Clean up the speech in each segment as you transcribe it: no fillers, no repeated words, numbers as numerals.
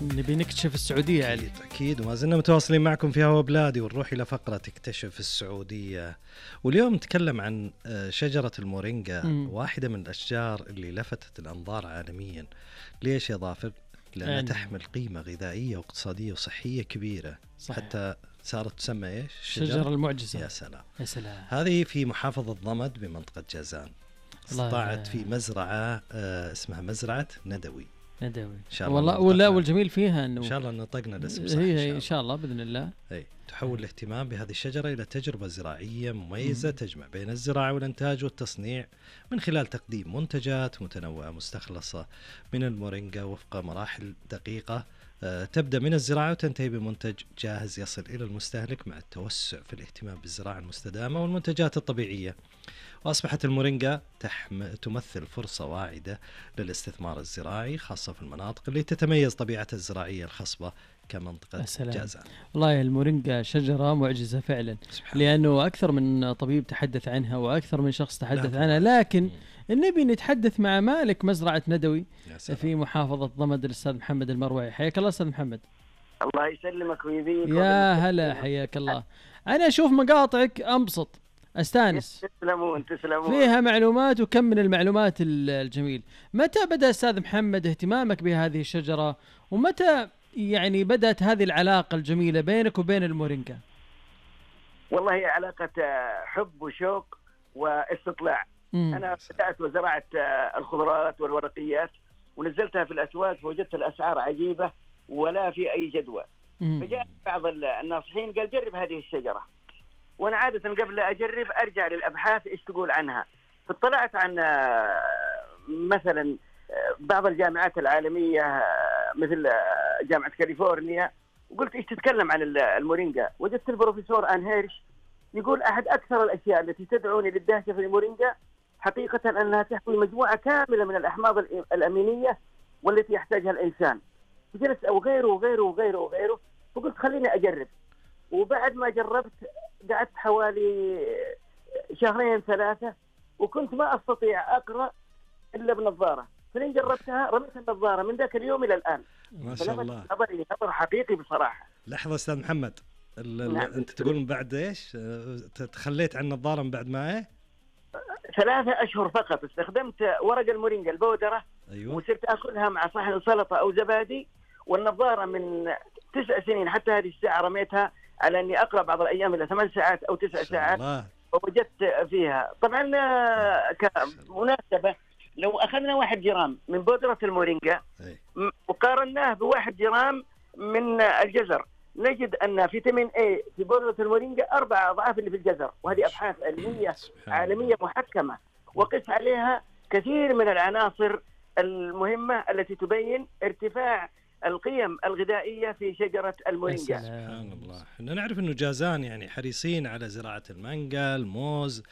نبي نكتشف السعودية علي. أكيد وما زلنا متواصلين معكم في هوا بلادي، ونروح إلى فقرة تكتشف السعودية. واليوم نتكلم عن شجرة المورينجا، واحدة من الأشجار اللي لفتت الأنظار عالميا. ليش يا ظافر؟ لأنها تحمل قيمة غذائية واقتصادية وصحية كبيرة. صحيح. حتى صارت تسمى إيش؟ شجرة المعجزة. يا سلام. يا سلام. هذه في محافظة ضمد بمنطقة جازان. استطاعت في مزرعة اسمها مزرعة ندوي. والله ولا والجميل فيها انه ان شاء الله نطقنا الاسم صح. ان شاء الله باذن الله. تحول الاهتمام بهذه الشجره الى تجربه زراعيه مميزه تجمع بين الزراعه والانتاج والتصنيع من خلال تقديم منتجات متنوعه مستخلصه من المورينجا وفق مراحل دقيقه تبدا من الزراعه وتنتهي بمنتج جاهز يصل الى المستهلك، مع التوسع في الاهتمام بالزراعه المستدامه والمنتجات الطبيعيه. وأصبحت المورينجا تمثل فرصة واعدة للاستثمار الزراعي، خاصة في المناطق اللي تتميز طبيعتها الزراعية الخصبة كمنطقة جازان. والله المورينجا شجرة معجزة فعلا، لأنه أكثر من طبيب تحدث عنها وأكثر من شخص تحدث عنها، لكن نبي نتحدث مع مالك مزرعة ندوي في محافظة ضمد، الأستاذ محمد المروعي. حياك الله أستاذ محمد. الله يسلمك ويبيك. يا هلا، حياك الله. أنا أشوف مقاطعك أنبسط، أستانس. تسلمون فيها معلومات، وكم من المعلومات الجميل. متى بدأ أستاذ محمد اهتمامك بهذه الشجرة، ومتى يعني بدأت هذه العلاقة الجميلة بينك وبين المورينجا؟ والله هي علاقة حب وشوق واستطلاع. أنا بدأت وزرعت الخضروات والورقيات ونزلتها في الأسواق، فوجدت الأسعار عجيبة ولا في أي جدوى. فجاء بعض الناصحين قال جرب هذه الشجرة، وأنا عادة قبل أجرب أرجع للأبحاث إيش تقول عنها. فاطلعت عن مثلا بعض الجامعات العالمية مثل جامعة كاليفورنيا، وقلت إيش تتكلم عن المورينجا. وجدت البروفيسور آن هيرش يقول أحد أكثر الأشياء التي تدعوني للدهشة في المورينجا حقيقة أنها تحوي مجموعة كاملة من الأحماض الأمينية والتي يحتاجها الإنسان. فجلست وغيره وغيره وغيره وغيره، فقلت خليني أجرب. وبعد ما جربت قعدت حوالي 2-3 وكنت ما أستطيع أقرأ إلا بنظارة. فلين جربتها رميت النظارة، من ذاك اليوم إلى الآن. ما شاء الله. خبر حقيقي بصراحة. لحظة أستاذ محمد، أنت تقول من بعد إيش تخليت عن النظارة؟ من بعد ما إيه 3 أشهر فقط استخدمت ورق المورينجا البودرة. أيوة. وصرت أكلها مع صحن سلطة أو زبادي. والنظارة من 9 سنين حتى هذه الساعة رميتها على أني أقرأ بعض الأيام إلى 8 ساعات أو 9 ساعات، ووجدت فيها. طبعا كمناسبة، لو أخذنا 1 جرام من بودرة المورينجا وقارناه ب1 جرام من الجزر، نجد أن فيتامين A في بودرة المورينجا 4 أضعاف اللي في الجزر. وهذه أبحاث علمية عالمية محكمة، وقس عليها كثير من العناصر المهمة التي تبين ارتفاع القيم الغذائية في شجرة المورينجا. سبحان الله. احنا نعرف انه جازان يعني حريصين على زراعة المانجا، الموز،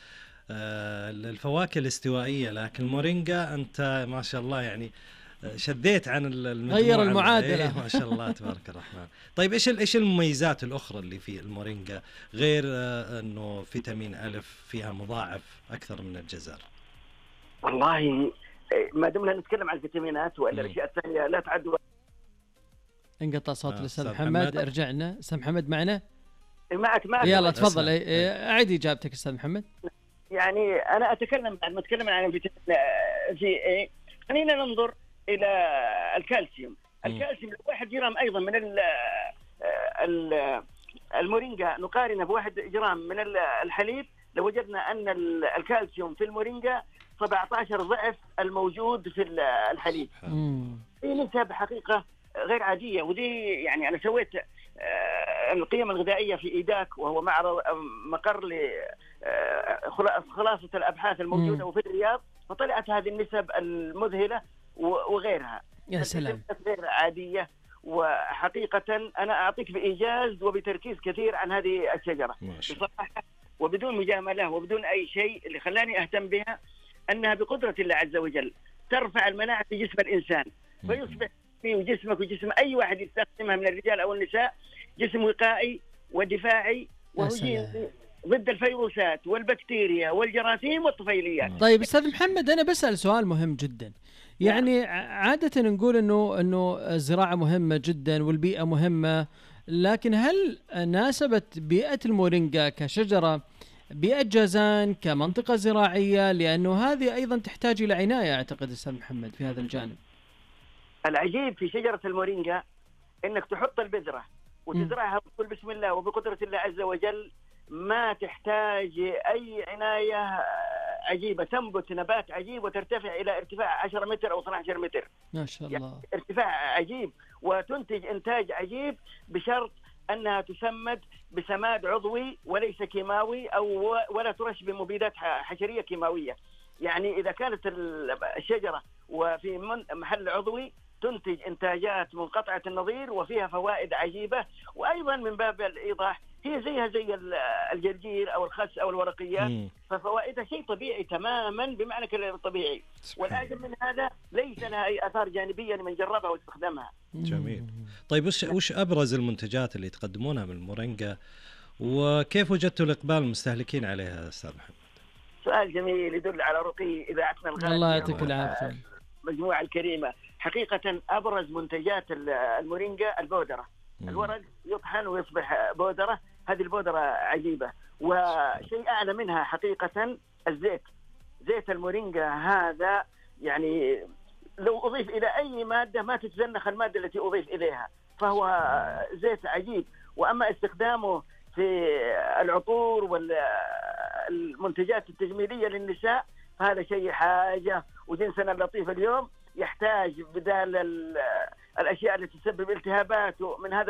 الفواكه الاستوائية، لكن المورينجا انت ما شاء الله يعني شديت عن غير المعادلة. ما شاء الله تبارك الرحمن. طيب ايش المميزات الأخرى اللي في المورينجا غير انه فيتامين ألف فيها مضاعف أكثر من الجزر؟ والله ما دمنا نتكلم عن الفيتامينات وإلا الأشياء الثانية لا تعد. انقطع صوت الأستاذ محمد. رجعنا. أستاذ محمد معنا؟ معك يلا تفضل. أعيد إجابتك أستاذ محمد. يعني أنا أتكلم بعد ما أتكلم عن الفيتامين A، خلينا ننظر إلى الكالسيوم. الكالسيوم 1 جرام أيضا من المورينجا نقارنه ب1 جرام من الحليب، لوجدنا أن الكالسيوم في المورينجا 17 ضعف الموجود في الحليب. في نسب حقيقة غير عادية. ودي يعني أنا سويت القيم الغذائية في إيداك، وهو مقر لخلاصة الأبحاث الموجودة في الرياض، فطلعت هذه النسب المذهلة وغيرها. يا سلام. غير عادية. وحقيقة أنا أعطيك بإيجاز وبتركيز كثير عن هذه الشجرة بصراحة، وبدون مجاملة وبدون أي شيء. اللي خلاني أهتم بها أنها بقدرة الله عز وجل ترفع المناعة في جسم الإنسان، فيصبح في جسمك وجسم أي واحد يستخدمها من الرجال أو النساء جسم وقائي ودفاعي، وهجين ضد الفيروسات والبكتيريا والجراثيم والطفيليات. طيب أستاذ محمد، أنا بسأل سؤال مهم جدا. يعني عادة نقول انه الزراعة مهمة جدا والبيئة مهمة، لكن هل ناسبت بيئة المورينجا كشجرة بيئة جازان كمنطقة زراعية؟ لأنه هذه أيضا تحتاج إلى عناية أعتقد أستاذ محمد في هذا الجانب. العجيب في شجرة المورينجا إنك تحط البذرة وتزرعها وتقول بسم الله وبقدرة الله عز وجل، ما تحتاج أي عناية، عجيبة، تنبت نبات عجيب وترتفع إلى ارتفاع 10 متر أو 12 متر ما شاء الله، يعني ارتفاع عجيب، وتنتج إنتاج عجيب بشرط أنها تسمد بسماد عضوي وليس كيماوي أو ولا ترش بمبيدات حشرية كيماوية. يعني إذا كانت الشجرة وفي محل عضوي تنتج إنتاجات منقطعة النظير وفيها فوائد عجيبة. وأيضا من باب الإيضاح هي زيها زي الجرجير أو الخس أو الورقيات، ففوائدها شيء طبيعي تماما بمعنى كلمة طبيعي. والأعجب من هذا ليس لها أي آثار جانبية لمن جربها واستخدمها. جميل. طيب وش أبرز المنتجات اللي تقدمونها من المورينجا، وكيف وجدتوا الإقبال المستهلكين عليها أستاذ محمد؟ سؤال جميل يدل على رقي إذاعتنا الغالية. الله يعطيك العافية. مجموعة الكريمة. حقيقة أبرز منتجات المورينجا البودرة. الورق يطحن ويصبح بودرة، هذه البودرة عجيبة. وشيء أعلى منها حقيقة الزيت. زيت المورينجا هذا يعني لو أضيف إلى أي مادة ما تتزنخ المادة التي أضيف إليها، فهو زيت عجيب. وأما استخدامه في العطور والمنتجات التجميلية للنساء فهذا شيء حاجة. وجنسنا اللطيف اليوم يحتاج بدال الأشياء التي تسبب التهابات من هذا